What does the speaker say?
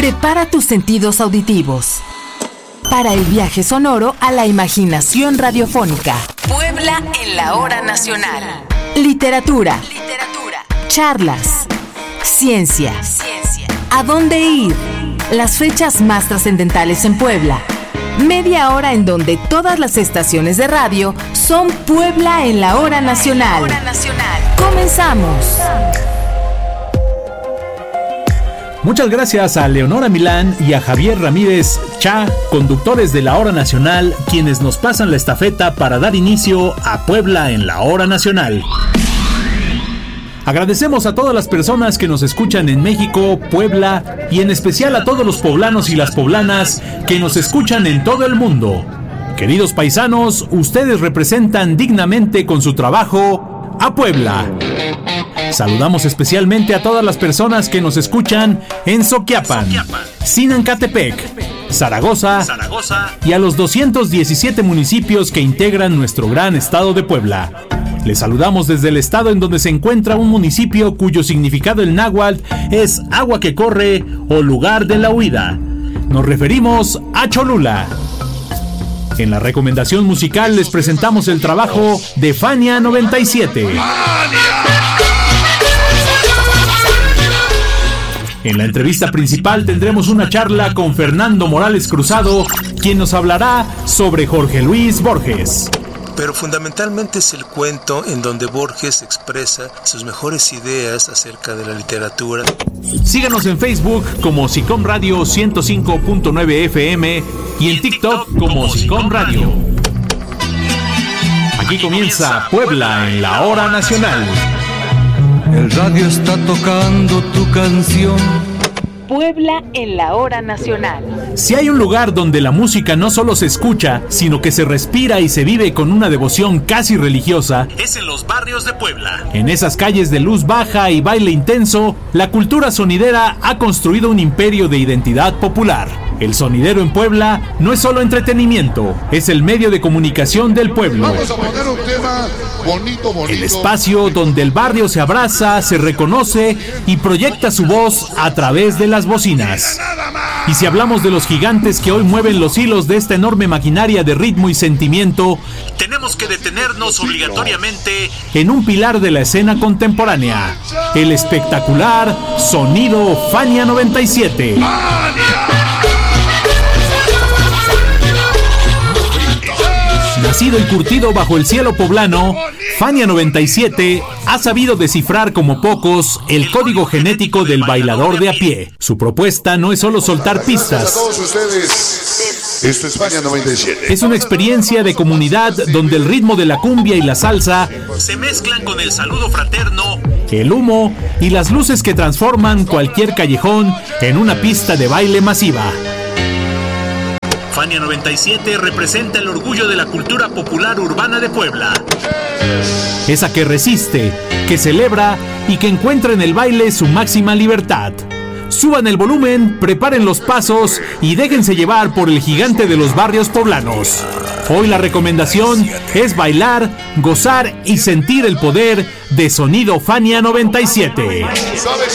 Prepara tus sentidos auditivos para el viaje sonoro a la imaginación radiofónica. Puebla en la hora nacional. Literatura. Charlas. Ciencia. ¿A dónde ir? Las fechas más trascendentales en Puebla. Media hora en donde todas las estaciones de radio son Puebla en la hora nacional. ¡Comenzamos! Muchas gracias a Leonora Milán y a Javier Ramírez Cha, conductores de la Hora Nacional, quienes nos pasan la estafeta para dar inicio a Puebla en la Hora Nacional. Agradecemos a todas las personas que nos escuchan en México, Puebla y en especial a todos los poblanos y las poblanas que nos escuchan en todo el mundo. Queridos paisanos, ustedes representan dignamente con su trabajo a Puebla. Saludamos especialmente a todas las personas que nos escuchan en Soquiapan, Sinancatepec, Zaragoza y a los 217 municipios que integran nuestro gran estado de Puebla. Les saludamos desde el estado en donde se encuentra un municipio cuyo significado en náhuatl es agua que corre o lugar de la huida. Nos referimos a Cholula. En la recomendación musical les presentamos el trabajo de Fania 97. En la entrevista principal tendremos una charla con Fernando Morales Cruzado, quien nos hablará sobre Jorge Luis Borges. Pero fundamentalmente es el cuento en donde Borges expresa sus mejores ideas acerca de la literatura. Síganos en Facebook como SICOM Radio 105.9 FM y en TikTok como SICOM Radio. Aquí comienza Puebla en la Hora Nacional. El radio está tocando tu canción. Puebla en la Hora Nacional. Si hay un lugar donde la música no solo se escucha, sino que se respira y se vive con una devoción casi religiosa, es en los barrios de Puebla. En esas calles de luz baja y baile intenso, la cultura sonidera ha construido un imperio de identidad popular. El sonidero en Puebla no es solo entretenimiento, es el medio de comunicación del pueblo. Vamos a poner un tema bonito. El espacio donde el barrio se abraza, se reconoce y proyecta su voz a través de las bocinas. Y si hablamos de los gigantes que hoy mueven los hilos de esta enorme maquinaria de ritmo y sentimiento, tenemos que detenernos obligatoriamente en un pilar de la escena contemporánea, el espectacular sonido Fania 97. Nacido y curtido bajo el cielo poblano, Fania 97 ha sabido descifrar como pocos el código genético del bailador de a pie. Su propuesta no es solo soltar pistas. Gracias a todos ustedes. Esto es Fania 97. Es una experiencia de comunidad donde el ritmo de la cumbia y la salsa se mezclan con el saludo fraterno, el humo y las luces que transforman cualquier callejón en una pista de baile masiva. Fania 97 representa el orgullo de la cultura popular urbana de Puebla. Esa que resiste, que celebra y que encuentra en el baile su máxima libertad. Suban el volumen, preparen los pasos y déjense llevar por el gigante de los barrios poblanos. Hoy la recomendación es bailar, gozar y sentir el poder de sonido Fania 97. ¿Sabes